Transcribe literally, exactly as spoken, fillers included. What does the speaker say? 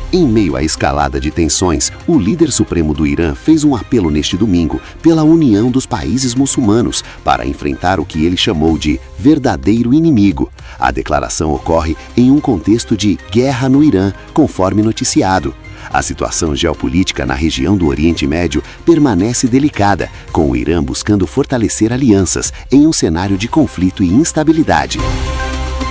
Em meio à escalada de tensões, o líder supremo do Irã fez um apelo neste domingo pela união dos países muçulmanos para enfrentar o que ele chamou de verdadeiro inimigo. A declaração ocorre em um contexto de guerra no Irã, conforme noticiado. A situação geopolítica na região do Oriente Médio permanece delicada, com o Irã buscando fortalecer alianças em um cenário de conflito e instabilidade.